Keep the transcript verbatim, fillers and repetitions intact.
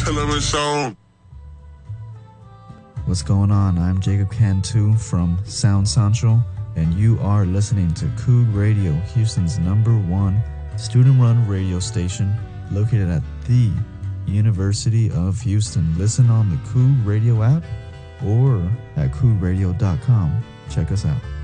What's going on? I'm Jacob Cantu from Sound Central, and you are listening to Coog Radio, Houston's number one student-run radio station located at the University of Houston. Listen on the Coog Radio app or at coog radio dot com. Check us out.